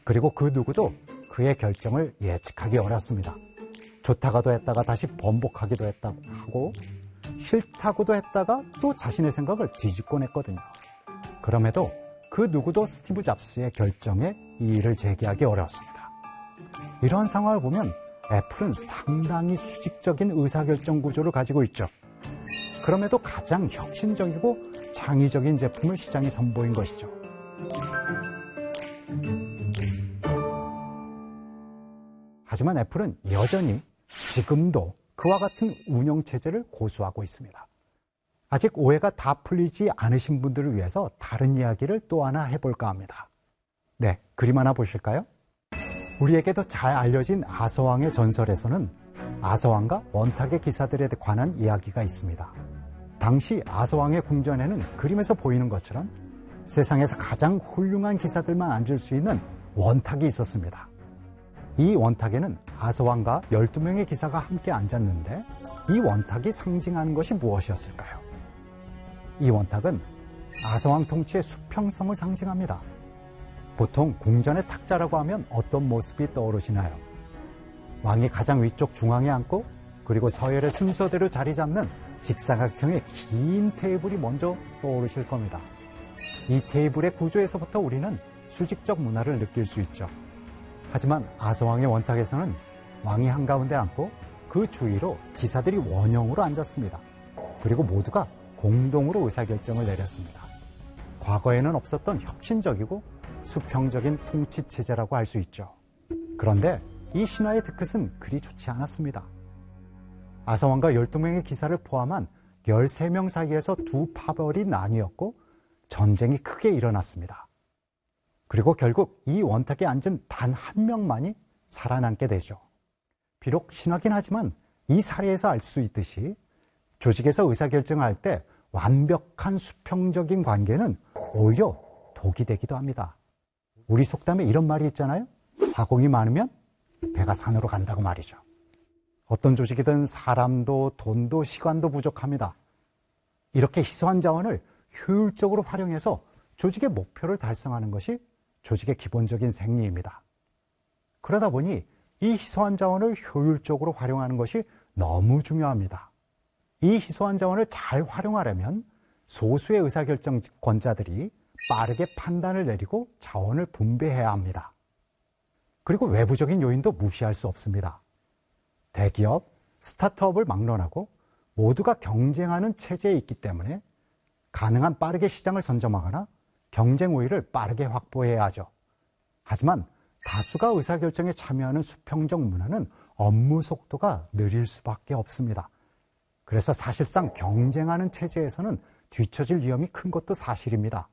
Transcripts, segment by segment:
그리고 그 누구도 그의 결정을 예측하기 어렵습니다. 좋다가도 했다가 다시 번복하기도 했다고 하고 싫다고도 했다가 또 자신의 생각을 뒤집곤 했거든요. 그럼에도 그 누구도 스티브 잡스의 결정에 이의를 제기하기 어려웠습니다. 이런 상황을 보면 애플은 상당히 수직적인 의사결정 구조를 가지고 있죠. 그럼에도 가장 혁신적이고 창의적인 제품을 시장에 선보인 것이죠. 하지만 애플은 여전히 지금도 그와 같은 운영체제를 고수하고 있습니다. 아직 오해가 다 풀리지 않으신 분들을 위해서 다른 이야기를 또 하나 해볼까 합니다. 네, 그림 하나 보실까요? 우리에게도 잘 알려진 아서왕의 전설에서는 아서왕과 원탁의 기사들에 관한 이야기가 있습니다. 당시 아서왕의 궁전에는 그림에서 보이는 것처럼 세상에서 가장 훌륭한 기사들만 앉을 수 있는 원탁이 있었습니다. 이 원탁에는 아서왕과 12명의 기사가 함께 앉았는데 이 원탁이 상징하는 것이 무엇이었을까요? 이 원탁은 아서왕 통치의 수평성을 상징합니다. 보통 궁전의 탁자라고 하면 어떤 모습이 떠오르시나요? 왕이 가장 위쪽 중앙에 앉고 그리고 서열의 순서대로 자리 잡는 직사각형의 긴 테이블이 먼저 떠오르실 겁니다. 이 테이블의 구조에서부터 우리는 수직적 문화를 느낄 수 있죠. 하지만 아서왕의 원탁에서는 왕이 한가운데 앉고 그 주위로 기사들이 원형으로 앉았습니다. 그리고 모두가 공동으로 의사결정을 내렸습니다. 과거에는 없었던 혁신적이고 수평적인 통치체제라고 할 수 있죠. 그런데 이 신화의 뒤끝은 그리 좋지 않았습니다. 아서왕과 12명의 기사를 포함한 13명 사이에서 두 파벌이 나뉘었고 전쟁이 크게 일어났습니다. 그리고 결국 이 원탁에 앉은 단 한 명만이 살아남게 되죠. 비록 신화긴 하지만 이 사례에서 알 수 있듯이 조직에서 의사결정을 할 때 완벽한 수평적인 관계는 오히려 독이 되기도 합니다. 우리 속담에 이런 말이 있잖아요. 사공이 많으면 배가 산으로 간다고 말이죠. 어떤 조직이든 사람도 돈도 시간도 부족합니다. 이렇게 희소한 자원을 효율적으로 활용해서 조직의 목표를 달성하는 것이 조직의 기본적인 생리입니다. 그러다 보니 이 희소한 자원을 효율적으로 활용하는 것이 너무 중요합니다. 이 희소한 자원을 잘 활용하려면 소수의 의사결정권자들이 빠르게 판단을 내리고 자원을 분배해야 합니다. 그리고 외부적인 요인도 무시할 수 없습니다. 대기업, 스타트업을 막론하고 모두가 경쟁하는 체제에 있기 때문에 가능한 빠르게 시장을 선점하거나 경쟁 우위를 빠르게 확보해야 하죠. 하지만 다수가 의사결정에 참여하는 수평적 문화는 업무 속도가 느릴 수밖에 없습니다. 그래서 사실상 경쟁하는 체제에서는 뒤처질 위험이 큰 것도 사실입니다.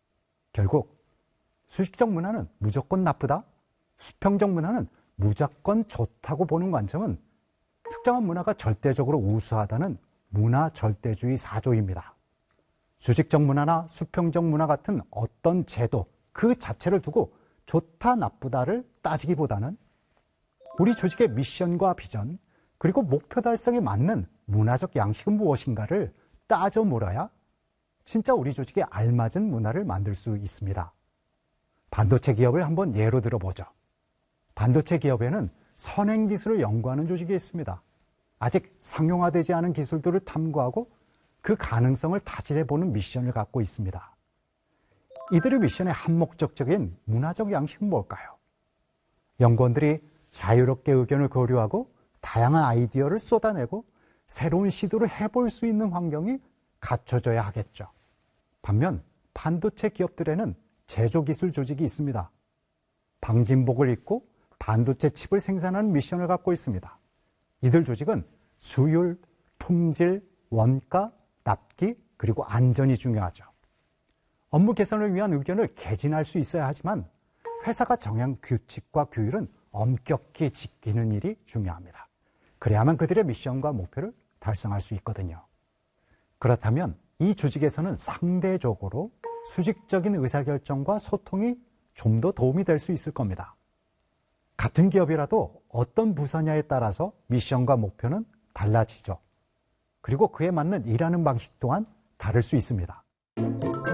결국 수직적 문화는 무조건 나쁘다, 수평적 문화는 무조건 좋다고 보는 관점은 특정한 문화가 절대적으로 우수하다는 문화 절대주의 사조입니다. 수직적 문화나 수평적 문화 같은 어떤 제도 그 자체를 두고 좋다 나쁘다를 따지기보다는 우리 조직의 미션과 비전 그리고 목표 달성에 맞는 문화적 양식은 무엇인가를 따져 물어야 진짜 우리 조직에 알맞은 문화를 만들 수 있습니다. 반도체 기업을 한번 예로 들어보죠. 반도체 기업에는 선행 기술을 연구하는 조직이 있습니다. 아직 상용화되지 않은 기술들을 탐구하고 그 가능성을 타진해보는 미션을 갖고 있습니다. 이들의 미션의 한목적적인 문화적 양식은 뭘까요? 연구원들이 자유롭게 의견을 교류하고 다양한 아이디어를 쏟아내고 새로운 시도를 해볼 수 있는 환경이 갖춰져야 하겠죠. 반면 반도체 기업들에는 제조기술 조직이 있습니다. 방진복을 입고 반도체 칩을 생산하는 미션을 갖고 있습니다. 이들 조직은 수율, 품질, 원가, 납기, 그리고 안전이 중요하죠. 업무 개선을 위한 의견을 개진할 수 있어야 하지만 회사가 정한 규칙과 규율은 엄격히 지키는 일이 중요합니다. 그래야만 그들의 미션과 목표를 달성할 수 있거든요. 그렇다면 이 조직에서는 상대적으로 수직적인 의사결정과 소통이 좀 더 도움이 될 수 있을 겁니다. 같은 기업이라도 어떤 부서냐에 따라서 미션과 목표는 달라지죠. 그리고 그에 맞는 일하는 방식 또한 다를 수 있습니다.